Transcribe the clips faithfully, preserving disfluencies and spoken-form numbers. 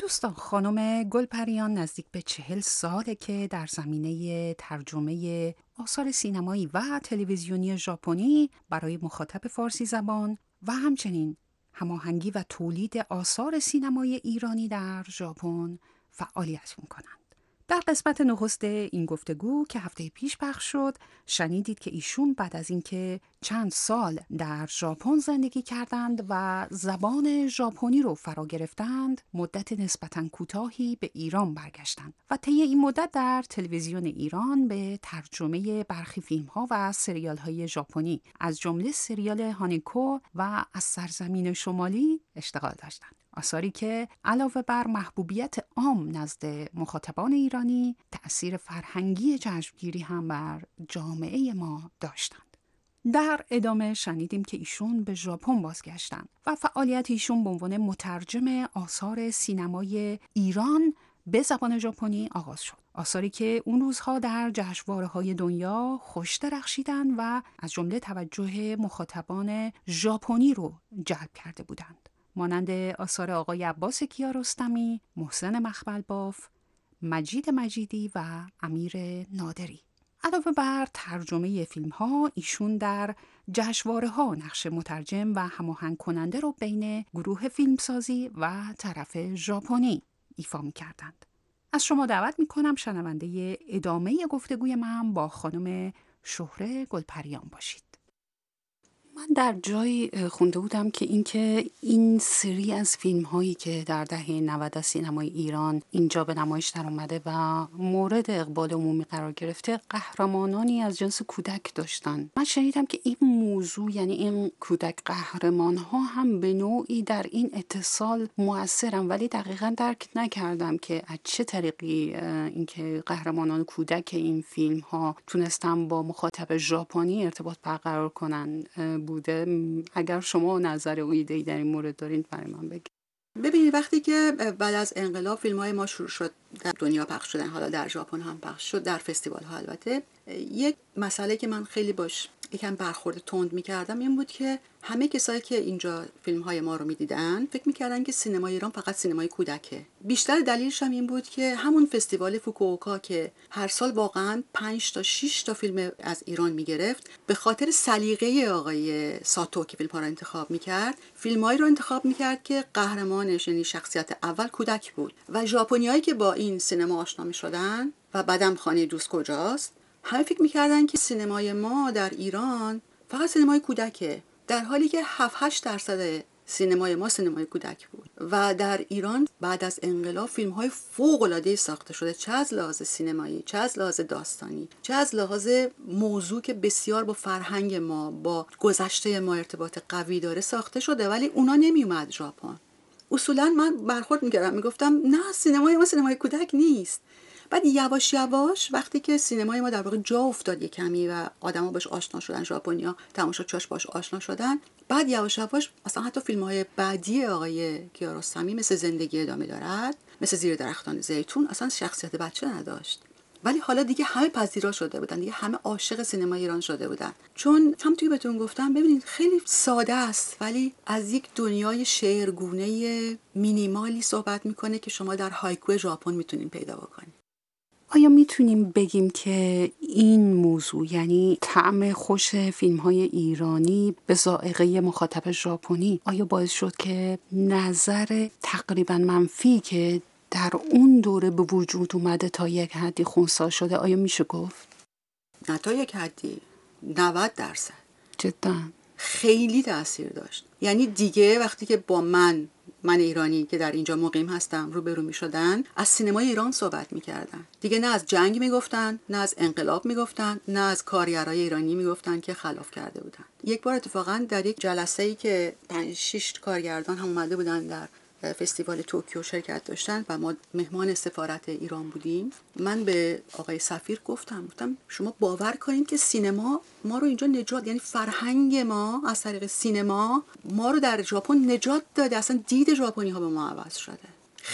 دوستان، خانم گلپریان نزدیک به چهل ساله که در زمینه ترجمه آثار سینمایی و تلویزیونی ژاپنی برای مخاطب فارسی زبان و همچنین هماهنگی و تولید آثار سینمایی ایرانی در ژاپن فعالیت می‌کنند. در قسمت نخست این گفتگو که هفته پیش پخش شد، شنیدید که ایشون بعد از اینکه چند سال در ژاپن زندگی کردند و زبان ژاپنی رو فرا گرفتند، مدت نسبتاً کوتاهی به ایران برگشتند و طی این مدت در تلویزیون ایران به ترجمه برخی فیلم‌ها و سریال‌های ژاپنی از جمله سریال هانیکو و از سرزمین شمالی اشتغال داشتند. آثاری که علاوه بر محبوبیت عام نزد مخاطبان ایرانی، تأثیر فرهنگی چشمگیری هم بر جامعه ما داشتند. در ادامه شنیدیم که ایشون به ژاپن بازگشتند و فعالیت ایشون به عنوان مترجم آثار سینمای ایران به زبان ژاپنی آغاز شد. آثاری که اون روزها در جشنواره‌های دنیا خوش درخشیدند و از جمله توجه مخاطبان ژاپنی رو جلب کرده بودند. مانند آثار آقای عباس کیارستمی، محسن مخملباف، مجید مجیدی و امیر نادری. علاوه بر ترجمه فیلم ها، ایشون در جشنواره ها نقش مترجم و هماهنگ کننده رو بین گروه فیلمسازی و طرف ژاپنی ایفا می‌کردند. از شما دعوت می‌کنم شنونده ادامه گفتگوی من با خانم شهره گلپریان باشید. من در جایی خونده بودم که اینکه این سری از فیلم هایی که در دهه نود از سینمای ایران اینجا به نمایش در اومده و مورد اقبال عمومی قرار گرفته، قهرمانانی از جنس کودک داشتن. من شنیدم که این موضوع، یعنی این کودک قهرمان ها هم به نوعی در این اتصال مؤثرن، ولی دقیقاً درک نکردم که از چه طریقی اینکه قهرمانان کودک این فیلم ها تونستن با مخاطب ژاپنی ارتباط برقرار کنن بوده. اگر شما نظر و ایده‌ای در این مورد دارین برای من بگید. ببینید، وقتی که بعد از انقلاب فیلم‌های ما شروع شد در دنیا پخش شدن، حالا در ژاپن هم پخش شد، در فستیوال‌ها، البته یک مسئله که من خیلی باش یکم برخورد تند می‌کردم این بود که همه کسایی که اینجا فیلم‌های ما رو می‌دیدن فکر می‌کردن که سینمای ایران فقط سینمای کودکه. بیشتر دلیلش هم این بود که همون فستیوال فوکووکا که هر سال واقعاً پنج تا شش تا فیلم از ایران می‌گرفت، به خاطر سلیقه آقای ساتو که فیلم‌ها رو انتخاب می‌کرد، فیلم‌هایی رو انتخاب می‌کرد که قهرمانش، یعنی شخصیت اول، کودک بود. و ژاپنیایی که با این سینما آشنا می‌شدن و بعدم خانه دوست کجاست، همه فکر می‌کردن که سینمای ما در ایران فقط سینمای کودکه، در حالی که هفت هشت درصد سینمای ما سینمای کودک بود. و در ایران بعد از انقلاب فیلم‌های فوق‌العاده‌ای ساخته شده، چه از لحاظ سینمایی، چه از لحاظ داستانی، چه از لحاظ موضوع که بسیار با فرهنگ ما، با گذشته ما ارتباط قوی داره ساخته شده، ولی اونا نمیومد ژاپن. اصولا من برخورد می‌کردم، میگفتم نه، سینمای ما سینمای کودک نیست. بعد یواش یواش وقتی که سینمای ما در واقع جا افتاد یک کمی و آدما باش آشنا شدن، ژاپنیا تماشاچیاش باش آشنا شدن، بعد یواش یواش مثلا حتی فیلم‌های بعدی آقای کیارستمی مثل زندگی ادامه دارد، مثل زیر درختان زیتون، اصلا شخصیت بچه نداشت. ولی حالا دیگه همه پذیرا شده بودن، دیگه همه عاشق سینما ایران شده بودن. چون همونطوری بهتون گفتم، ببینید خیلی ساده است، ولی از یک دنیای شعرگونه مینیمالی صحبت میکنه که شما در هایکو ژاپن میتونین پیدا بکنید. آیا میتونیم بگیم که این موضوع، یعنی طعم خوش فیلم‌های ایرانی به ذائقه مخاطب ژاپنی، آیا باعث شد که نظر تقریبا منفی که در اون دوره به وجود اومده تا یک حدی خنثی شده؟ آیا میشه گفت؟ نه تا یک حدی، نود درصد. جدا خیلی تأثیر داشت. یعنی دیگه وقتی که با من من ایرانی که در اینجا مقیم هستم روبرو می شدن، از سینمای ایران صحبت می کردن. دیگه نه از جنگ می گفتن، نه از انقلاب می گفتن، نه از کارگرای ایرانی می گفتن که خلاف کرده بودن. یک بار اتفاقا در یک جلسه‌ای که پنج شش کارگردان هم اومده بودن در فستیوال توکیو شرکت داشتن و ما مهمان سفارت ایران بودیم، من به آقای سفیر گفتم گفتم شما باور کنید که سینما ما رو اینجا نجات، یعنی فرهنگ ما از طریق سینما ما رو در ژاپن نجات داده، اصلا دید ژاپنی ها به ما عوض شده.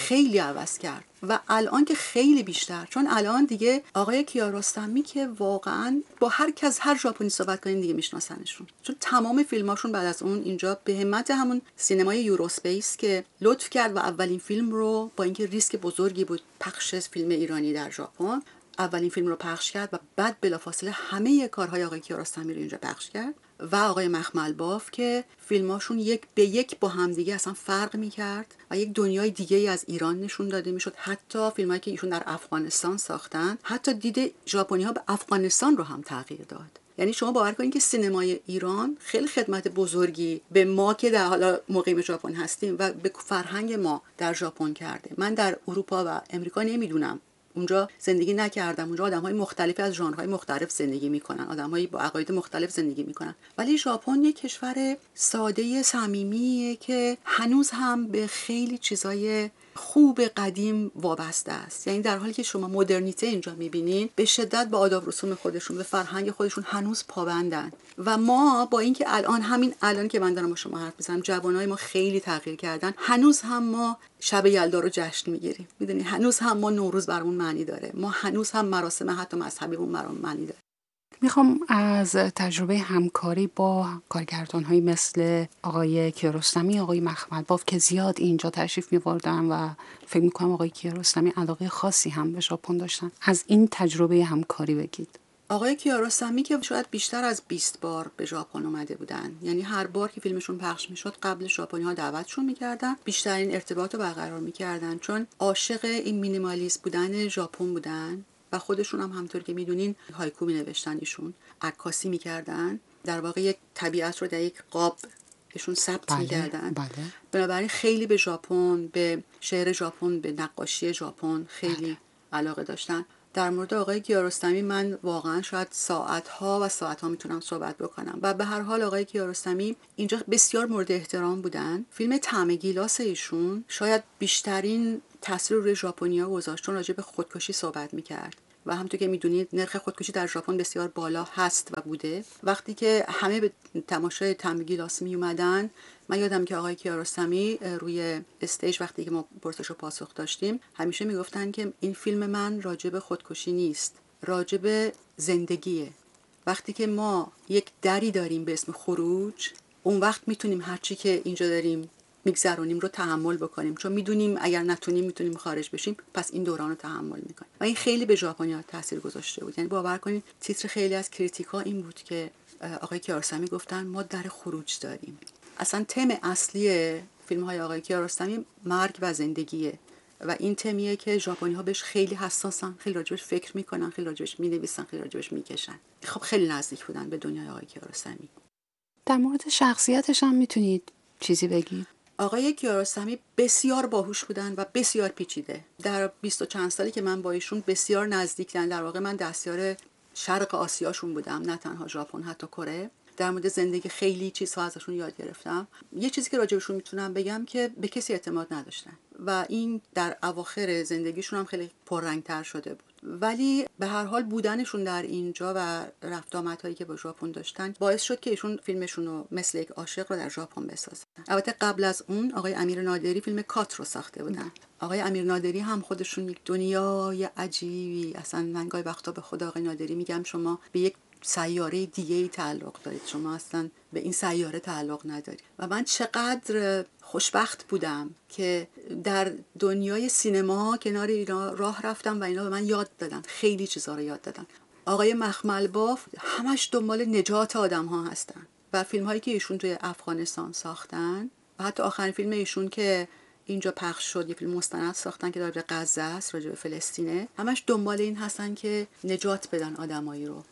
خیلی عوض کرد و الان که خیلی بیشتر، چون الان دیگه آقای کیارستمی که واقعا با هر کس هر ژاپنی صحبت کنین دیگه میشناسنشون، چون تمام فیلماشون بعد از اون اینجا به همت همون سینمای یوروسپیس که لطف کرد و اولین فیلم رو با اینکه ریسک بزرگی بود پخش فیلم ایرانی در ژاپن، اولین فیلم رو پخش کرد و بعد بلافاصله همه کارهای آقای کیارستمی رو اینجا پخش کرد و آقای مخمل باف که فیلماشون یک به یک با هم دیگه اصلا فرق میکرد و یک دنیای دیگه از ایران نشون داده میشد. حتی فیلمایی که ایشون در افغانستان ساختن، حتی دید ژاپنی‌ها به افغانستان رو هم تغییر داد. یعنی شما باور کنید که سینمای ایران خیلی خدمت بزرگی به ما که در حالا مقیم ژاپن هستیم و به فرهنگ ما در ژاپن کرده. من در اروپا و امریکا نمیدونم، اونجا زندگی نکردم، اونجا آدم‌های مختلفی از ژانرهای مختلف زندگی میکنن، آدم‌های با عقاید مختلف زندگی میکنن، ولی ژاپن یک کشور ساده صمیمیه که هنوز هم به خیلی چیزای خوب قدیم وابسته است. یعنی در حالی که شما مدرنیته اینجا میبینین، به شدت به آداب رسوم خودشون، به فرهنگ خودشون هنوز پابندن و ما با اینکه الان همین الان که من دارم با شما حرف میزنم جوانای ما خیلی تغییر کردن، هنوز هم ما شب یلدا رو جشن میگیریم. میدونی هنوز هم ما نوروز برامون معنی داره، ما هنوز هم مراسم حتی مذهبیمون برامون معنی داره. میخوام از تجربه همکاری با کارگردان‌هایی مثل آقای کیارستمی، آقای مخمل باف که زیاد اینجا تشریف می‌بردن و فکر می‌کنم آقای کیارستمی علاقه خاصی هم به ژاپن داشتن، از این تجربه همکاری بگید. آقای کیارستمی که شاید بیشتر از بیست بار به ژاپن اومده بودن، یعنی هر بار که فیلمشون پخش میشد قبل ژاپنی‌ها دعوتشون میکردن، بیشترین ارتباط رو برقرار میکردن، چون عاشق این مینیمالیست بودن ژاپن بودن و خودشون هم همونطور که میدونین هایکو مینوشتن، ایشون عکاسی میکردن، در واقع یک طبیعت رو در یک قاب ایشون ثبت بله، میکردن. بله. بنابراین خیلی به ژاپن، به شعر ژاپن، به نقاشی ژاپن خیلی بله. علاقه داشتن. در مورد آقای کیارستمی من واقعا شاید ساعتها و ساعتها میتونم صحبت بکنم و به هر حال آقای کیارستمی اینجا بسیار مورد احترام بودن. فیلم طعم گیلاس ایشون شاید بیشترین تاثیر روی ژاپنی‌ها گذاشت، چون راجع به خودکشی صحبت میکرد و همونطور که میدونید نرخ خودکشی در ژاپن بسیار بالا هست و بوده. وقتی که همه به تماشای طعم گیلاس می اومدن، من یادم که آقای کیارستمی روی استیج وقتی که ما پرسش و پاسخ داشتیم همیشه میگفتن که این فیلم من راجع به خودکشی نیست، راجع به زندگیه. وقتی که ما یک دری داریم به اسم خروج، اون وقت میتونیم هرچی که اینجا داریم میگذرونیم رو تحمل بکنیم، چون میدونیم اگر نتونیم میتونیم خارج بشیم، پس این دوران رو تحمل میکنیم و این خیلی به ژاپنی‌ها تاثیر گذاشته بود. یعنی باور کنید تیتر خیلی از کریتیکا این بود که آقای کیارستمی گفتن ما در خروج داریم. اصلا تم اصلی فیلم های آقای کیارستمی مرگ و زندگیه و این تمیه که ژاپنی‌ها بهش خیلی حساسن، خیلی راجبش فکر میکنن، خیلی راجبش مینویسن، خیلی راجبش میکشن. خب خیلی نزدیک بودن به دنیای آقای کیارستمی. در مورد شخصیتش هم میتونید چیزی بگید؟ آقای کیارستمی بسیار باهوش بودن و بسیار پیچیده. در بیست و چند سالی که من با ایشون بسیار نزدیکن، در واقع من دستیار شرق آسیاشون بودم، نه تنها ژاپن، حتی کره. در مورد زندگی خیلی چیزها ازشون یاد گرفتم. یه چیزی که راجبشون میتونم بگم که به کسی اعتماد نداشتن و این در اواخر زندگیشون هم خیلی پررنگ‌تر شده بود، ولی به هر حال بودنشون در اینجا و رفت آمدهایی که با ژاپن داشتن باعث شد که ایشون فیلمشون رو مثل یک عاشق رو در ژاپن بسازن. البته قبل از اون آقای امیر نادری فیلم کات رو ساخته بودن. آقای امیر نادری هم خودشون یک دنیای عجیبی، اصلا من گاهی وقتا به خود آقای نادری میگم شما به یک سیاره دیگه‌ای تعلق دارید، شما اصلا به این سیاره تعلق ندارید. و من چقدر خوشبخت بودم که در دنیای سینما کنار اینا راه رفتم و اینا به من یاد دادن، خیلی چیزا رو یاد دادن. آقای مخمل باف همش دنبال نجات آدم ها هستن و فیلم هایی که ایشون توی افغانستان ساختن و حتی آخرین فیلم ایشون که اینجا پخش شد یه فیلم مستند ساختن که راجع به غزه است، راجع به فلسطینه، همش دنبال این هستن که نجات بدن آدمایی رو.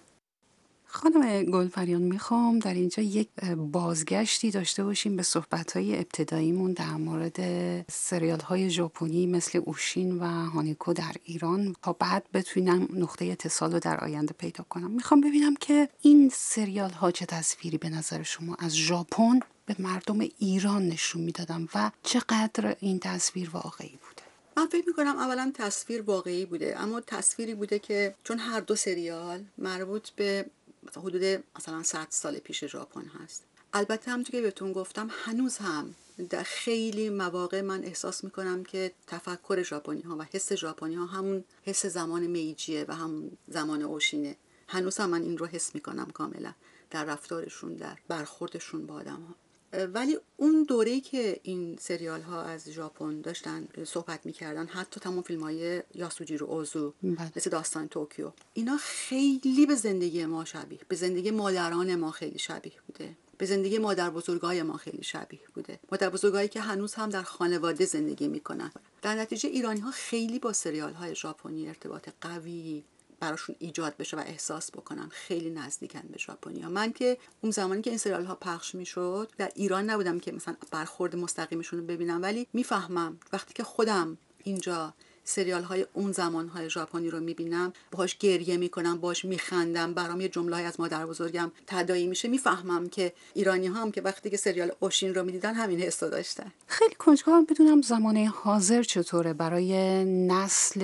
خانم گلپریان، میخوام در اینجا یک بازگشتی داشته باشیم به صحبت‌های ابتداییمون در مورد سریال‌های ژاپنی مثل اوشین و هانیکو در ایران تا بعد بتونم نقطه اتصال رو در آینده پیدا کنم. میخوام ببینم که این سریال‌ها چه تصویری به نظر شما از ژاپن به مردم ایران نشون میدادن و چقدر این تصویر واقعی بوده؟ من فکر میکنم اولا تصویر واقعی بوده، اما تصویری بوده که چون هر دو سریال مربوط به حدود مثلا صد سال پیش ژاپن هست. البته همونطور که بهتون گفتم هنوز هم در خیلی مواقع من احساس میکنم که تفکر ژاپنی ها و حس ژاپنی ها همون حس زمان میجیه و همون زمان اوشینه. هنوز هم من این رو حس میکنم کاملا در رفتارشون، در برخوردشون با آدم ها. ولی اون دوره‌ای که این سریال ها از ژاپن داشتن صحبت میکردن، حتی تمام فیلم های یاسوجیرو اوزو مثل داستان توکیو، اینا خیلی به زندگی ما شبیه، به زندگی مادران ما خیلی شبیه بوده، به زندگی مادر بزرگای ما خیلی شبیه بوده، مادر بزرگایی که هنوز هم در خانواده زندگی میکنن. در نتیجه ایرانی ها خیلی با سریال های ژاپنی ارتباط قوی براشون ایجاد بشه و احساس بکنن، خیلی نزدیکن به ژاپنی‌ها. من که اون زمانی که این سریال ها پخش میشد در ایران نبودم که مثلا برخورد مستقیمشون رو ببینم، ولی میفهمم وقتی که خودم اینجا سریال های اون زمان های ژاپنی رو میبینم، باهاش گریه میکنم، باهاش میخندم، برام یه جمله های از مادر بزرگم تداعی میشه، میفهمم که ایرانی ها هم که وقتی که سریال اوشین رو میدیدن همین حس داشتن. خیلی کنجکاوم بدونم زمانه حاضر چطوره برای نسل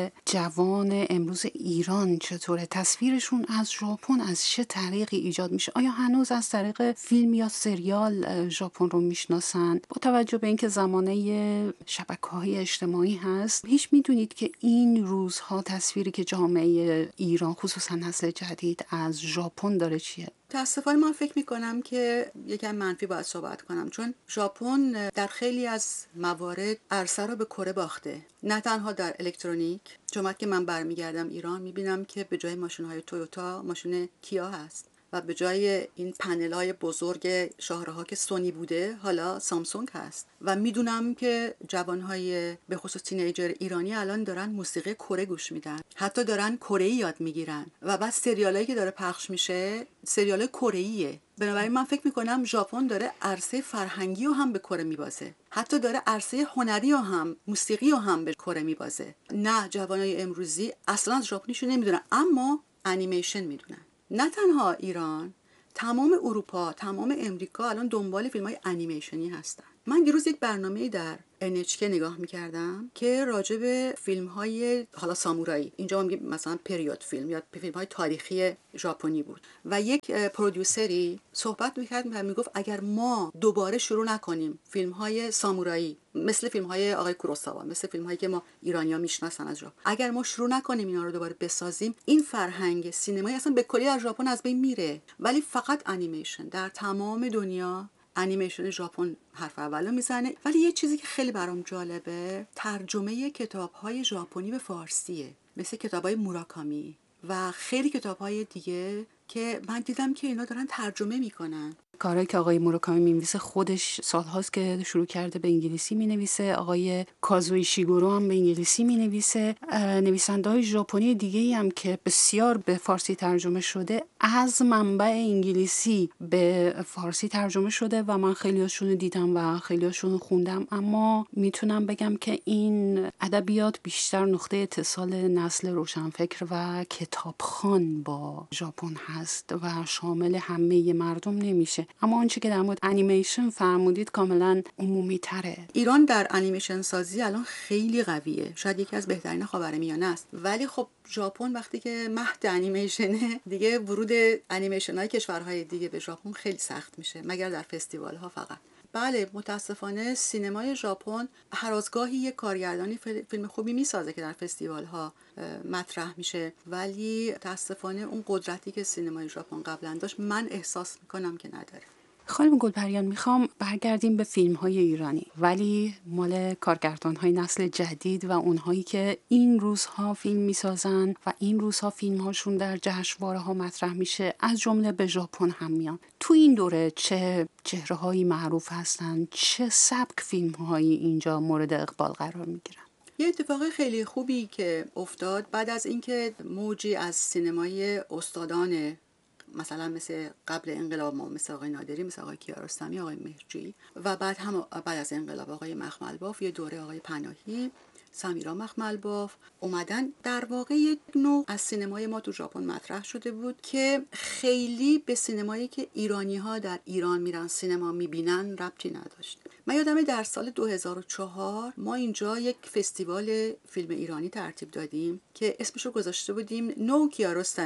جوان امروز ایران، چطوره تصویرشون از ژاپن از چه طریقی ایجاد میشه؟ آیا هنوز از طریق فیلم یا سریال ژاپن رو میشناسند؟ با توجه به اینکه زمانه شبکه‌های اجتماعی هست، هیچ میدونید که این روزها تصویری که جامعه ایران خصوصا نسل جدید از ژاپن داره چیه؟ متاسفانه من فکر میکنم که یکم منفی باید صحبت کنم، چون ژاپن در خیلی از موارد عرصه رو به کره باخته، نه تنها در الکترونیک. چون که من برمیگردم ایران میبینم که به جای ماشین‌های تویوتا ماشین کیا هست و به جای این پنل‌های بزرگ شاهراه که سونی بوده حالا سامسونگ هست. و میدونم که جوان‌های به خصوص تینیجر ایرانی الان دارن موسیقی کره گوش میدن، حتی دارن کره‌ای یاد میگیرن و بعد سریالایی که داره پخش میشه سریال کره‌ایه. بنابراین من فکر میکنم ژاپن داره عرصه فرهنگی رو هم به کره میبازه، حتی داره عرصه هنری رو هم، موسیقی رو هم به کره میبازه. نه، جوانای امروزی اصلا از ژاپنیشو نمیدونن، اما انیمیشن میدونن. نه تنها ایران، تمام اروپا، تمام امریکا الان دنبال فیلم‌های انیمیشنی هستن. من دیروز یک برنامه‌ای در ان اچ کی نگاه می‌کردم که راجع به فیلم‌های حالا سامورایی، اینجا میگیم مثلا پریود فیلم یا فیلم‌های تاریخی ژاپنی بود و یک پرودیوسری صحبت می‌کرد و میگفت اگر ما دوباره شروع نکنیم فیلم‌های سامورایی مثل فیلم‌های آقای کوروساوا، مثل فیلم‌هایی که ما ایرانی‌ها میشناسن از ژاپن، اگر ما شروع نکنیم اینا رو دوباره بسازیم، این فرهنگ سینمایی اصلا به کلی از ژاپن از بین میره. ولی فقط انیمیشن در تمام دنیا، انیمیشن ژاپن حرف اولو میزنه. ولی یه چیزی که خیلی برام جالبه، ترجمه کتاب‌های ژاپنی به فارسیه، مثل کتاب‌های موراکامی و خیلی کتاب‌های دیگه که من دیدم که اینا دارن ترجمه میکنن. کاری که آقای موراکامی می‌نویسه خودش سال‌هاست که شروع کرده به انگلیسی می‌نویسه. آقای کازوی شیگورو هم به انگلیسی می‌نویسه. نویسنده‌های ژاپنی دیگه‌ای هم که بسیار به فارسی ترجمه شده از منبع انگلیسی به فارسی ترجمه شده و من خیلی‌هاشون رو دیدم و خیلی‌هاشون رو خوندم. اما میتونم بگم که این ادبیات بیشتر نقطه اتصال نسل روشنفکر و کتابخوان با ژاپن هست و شامل همه مردم نمیشه. اما آنچه که در مورد انیمیشن فرمودید کاملا عمومی تره. ایران در انیمیشن سازی الان خیلی قویه، شاید یکی از بهترین خاورمیانه است. ولی خب ژاپن وقتی که مهد انیمیشنه دیگه، ورود انیمیشن های کشورهای دیگه به ژاپن خیلی سخت میشه، مگر در فستیوال ها فقط. بله، متاسفانه سینمای ژاپن هر از گاهی یک کارگردانی فیلم خوبی میسازه که در فستیوال ها مطرح میشه، ولی متاسفانه اون قدرتی که سینمای ژاپن قبلا داشت من احساس میکنم که نداره. خانم گلپریان، میخوام برگردیم به فیلم های ایرانی، ولی مال کارگردان های نسل جدید و اونهایی که این روزها فیلم میسازن و این روزها فیلم هاشون در جشنواره ها مطرح میشه، از جمله به ژاپن هم میان. تو این دوره چه چهره هایی معروف هستن، چه سبک فیلم هایی اینجا مورد اقبال قرار میگیرن؟ یه اتفاق خیلی خوبی که افتاد بعد از اینکه موجی از سینمای استادان مثلا مثل قبل انقلاب ما، مثل آقای نادری، مثل آقای کیارستمی، آقای مهرجویی و بعد هم بعد از انقلاب آقای مخملباف، یه دوره آقای پناهی، سمیرا مخملباف اومدن، در واقع یک نوع از سینمای ما تو ژاپن مطرح شده بود که خیلی به سینمایی که ایرانی ها در ایران میرن سینما میبینن ربطی نداشت. من یادمه در سال دو هزار و چهار ما اینجا یک فستیوال فیلم ایرانی ترتیب دادیم که اسمشو گذاشته بودیم نو کیارستمی.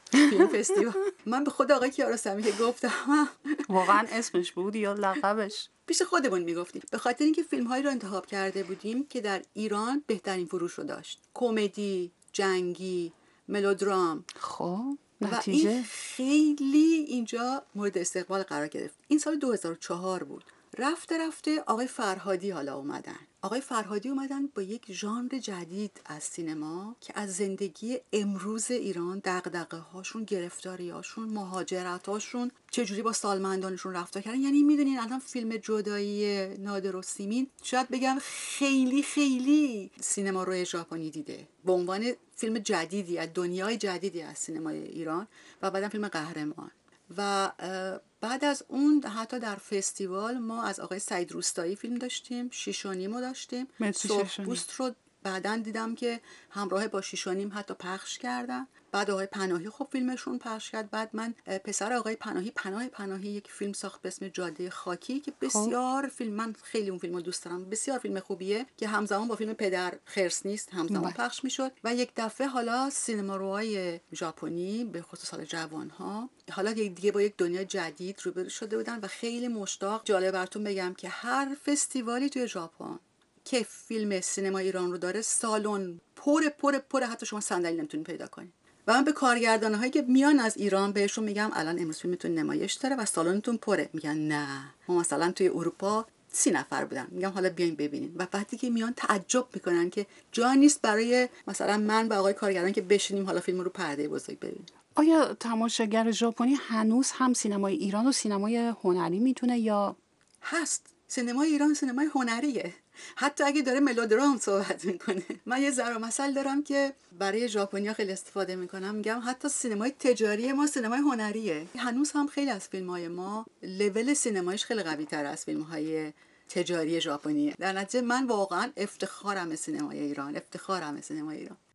این فستیوال. من به خود آقای کیارستمی که گفتم واقعا اسمش بود یا لقبش؟ پیش خودمون میگفتیم، به خاطر اینکه فیلم‌هایی رو انتخاب کرده بودیم که در ایران بهترین فروش رو داشت، کمدی، جنگی، ملودرام. خب و نتیجه این خیلی اینجا مورد استقبال قرار گرفت. این سال دو هزار و چهار بود. رفته رفته آقای فرهادی حالا اومدن. آقای فرهادی اومدن با یک ژانر جدید از سینما که از زندگی امروز ایران، دغدغه هاشون، گرفتاری هاشون، مهاجرت هاشون، چجوری با سالمندانشون رفتار کردن. یعنی میدونین الان فیلم جدایی نادر و سیمین شاید بگم خیلی خیلی سینما روی ژاپنی دیده به عنوان فیلم جدیدی از دنیای جدیدی از سینمای ایران و بعدم فیلم قهرمان. و بعد از اون حتی در فستیوال ما از آقای سعید روستایی فیلم داشتیم، شیش و نیمو داشتیم، سرخپوست رو بعدن دیدم که همراه با شیش و نیم حتی پخش کردن. بعد آقای پناهی خب فیلمشون پخش کرد. بعد من پسر آقای پناهی پناه پناهی یک فیلم ساخت به اسم جاده خاکی که بسیار فیلم، من خیلی اون فیلمو دوست دارم، بسیار فیلم خوبیه که همزمان با فیلم پدر خرس نیست همزمان پخش میشد. و یک دفعه حالا سینماروهای ژاپنی به خصوص حال جوانها حالا دیگه با یک دنیا جدید روبرو شده بودن و خیلی مشتاق. جالب براتون بگم که هر فستیوالی توی ژاپن که فیلم سینما ایران رو داره سالن پر پر پر، حتی شما صندلی نمیتونید پیدا کنید. و من به کارگردان‌هایی که میان از ایران بهشون میگم الان امروز فیلمتون نمایش داره و سالنتون پره، میگن نه ما مثلا توی اروپا سی نفر بودن. میگم حالا بیاین ببینین. و وقتی که میان تعجب میکنن که جا نیست برای مثلا من و آقای کارگردان که بشینیم حالا فیلم رو پرده بزرگ ببینیم. آیا تماشاگر ژاپنی هنوز هم سینمای ایران و سینمای هنری میتونه یا هست؟ سینمای ایران سینمای هنریه، حتی اگه داره ملودرام صحبت میکنه. من یه ضرب مثل دارم که برای ژاپنیا خیلی استفاده میکنم، میگم حتی سینمای تجاری ما سینمای هنریه. هنوز هم خیلی از فیلم‌های ما لول سینمایش خیلی قوی تر از فیلم‌های تجاری ژاپنیه. در نتیجه من واقعا افتخارم سینمای ایران، افتخارم سینمای ایران.